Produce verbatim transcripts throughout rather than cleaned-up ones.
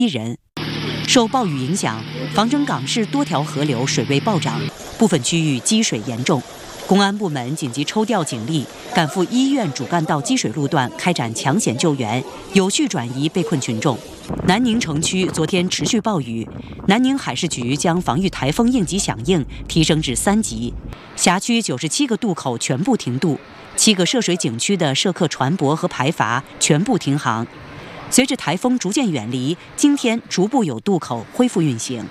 一人。受暴雨影响，防城港市多条河流水位暴涨，部分区域积水严重。公安部门紧急抽调警力，赶赴医院主干道积水路段开展抢险救援，有序转移被困群众。南宁城区昨天持续暴雨，南宁海事局将防御台风应急响应提升至三级，辖区九十七个渡口全部停渡，七个涉水景区的涉客船舶和排筏全部停航。随着台风逐渐远离，今天逐步有渡口恢复运行。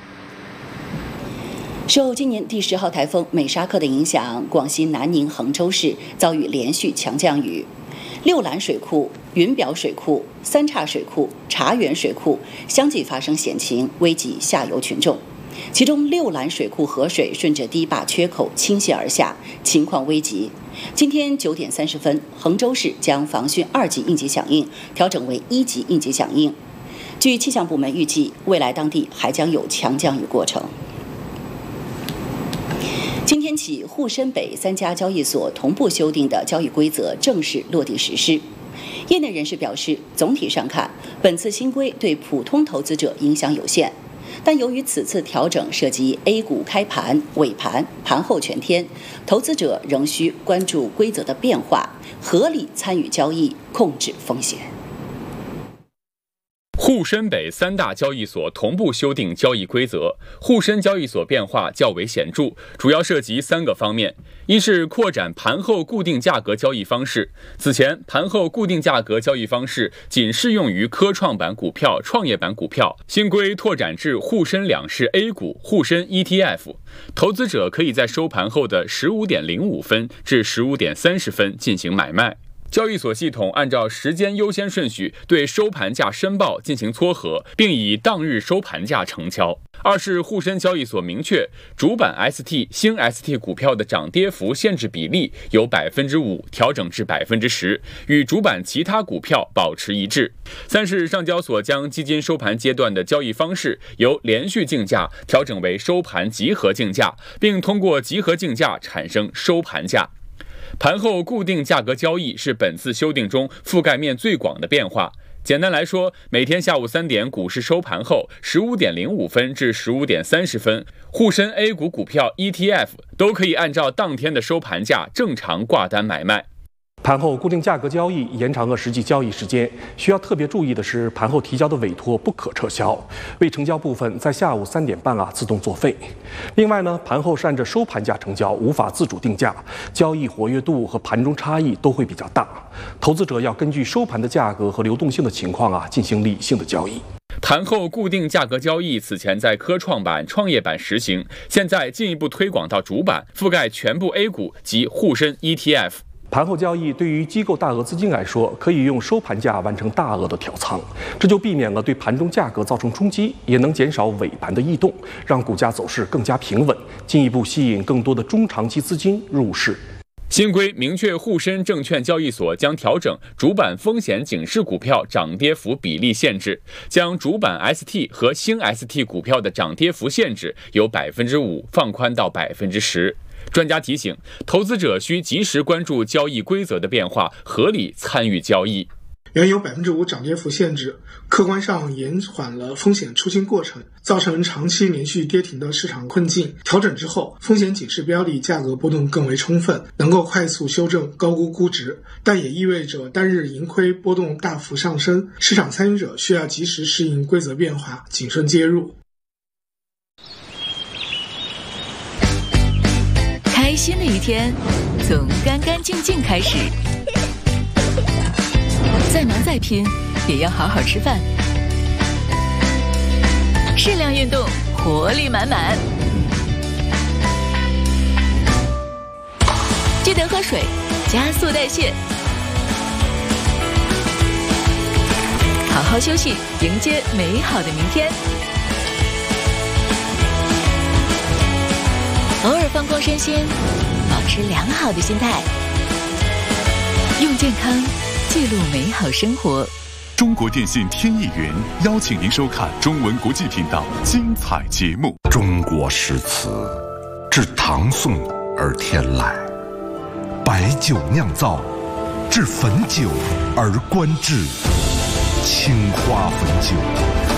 受今年第十号台风美沙克的影响，广西南宁衡州市遭遇连续强降雨，六兰水库、云表水库、三岔水库、茶园水库相继发生险情，危及下游群众。其中六兰水库河水顺着堤坝缺口倾泻而下，情况危急。今天九点三十分，衡州市将防汛二级应急响应调整为一级应急响应。据气象部门预计，未来当地还将有强降雨过程。今天起，沪深北三家交易所同步修订的交易规则正式落地实施。业内人士表示，总体上看，本次新规对普通投资者影响有限。但由于此次调整涉及 A 股开盘、尾盘、盘后全天，投资者仍需关注规则的变化，合理参与交易，控制风险。 沪深北三大交易所同步修订交易规则，沪深交易所变化较为显著，主要涉及三个方面：一是扩展盘后固定价格交易方式，此前盘后固定价格交易方式仅适用于科创板股票、创业板股票，新规拓展至沪深两市 A 股、沪深 E T F， 投资者可以在收盘后的十五点零五分至十五点三十分进行买卖。交易所系统按照时间优先顺序对收盘价申报进行撮合，并以当日收盘价成交。二是沪深交易所明确，主板 S T、新 S T 股票的涨跌幅限制比例由百分之五调整至百分之十，与主板其他股票保持一致。三是上交所将基金收盘阶段的交易方式由连续竞价调整为收盘集合竞价，并通过集合竞价产生收盘价。盘后固定价格交易是本次修订中覆盖面最广的变化。简单来说，每天下午三点股市收盘后十五点零五分至十五点三十分，沪深 A 股股票 E T F 都可以按照当天的收盘价正常挂单买卖。 盘后固定价格交易延长了实际交易时间，需要特别注意的是，盘后提交的委托不可撤销，未成交部分在下午三点半啊自动作废。另外呢，盘后是按照收盘价成交，无法自主定价，交易活跃度和盘中差异都会比较大。投资者要根据收盘的价格和流动性的情况啊进行理性的交易。 盘后固定价格交易此前在科创板、创业板实行，现在进一步推广到主板，覆盖全部 A 股及沪深 E T F。 盘后交易对于机构大额资金来说，可以用收盘价完成大额的调仓，这就避免了对盘中价格造成冲击，也能减少尾盘的异动，让股价走势更加平稳，进一步吸引更多的中长期资金入市。 新规明确，沪深证券交易所将调整主板风险警示股票涨跌幅比例限制，将主板 S T 和新 S T 股票的涨跌幅限制由百分之五放宽到百分之十。专家提醒，投资者需及时关注交易规则的变化，合理参与交易。 原有百分之五涨跌幅限制，客观上延缓了风险出清过程，造成长期连续跌停的市场困境。调整之后，风险警示标的价格波动更为充分，能够快速修正高估估值，但也意味着单日盈亏波动大幅上升。市场参与者需要及时适应规则变化，谨慎介入。 开心的一天从干干净净开始，再忙再拼也要好好吃饭，适量运动，活力满满。记得喝水，加速代谢，好好休息，迎接美好的明天。偶尔放光身心，保持良好的心态，用健康记录美好生活。 中国电信天意云邀请您收看中文国际频道精彩节目。 中国诗词自唐宋而天来，白酒酿造，至汾酒而观之，青花汾酒。